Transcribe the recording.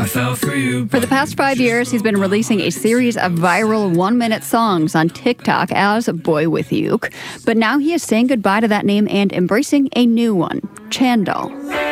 I fell for you. For the past 5 years, he's been releasing a series of viral 1-minute songs on TikTok as Boy With Uke. But now he is saying goodbye to that name and embracing a new one, Chandal.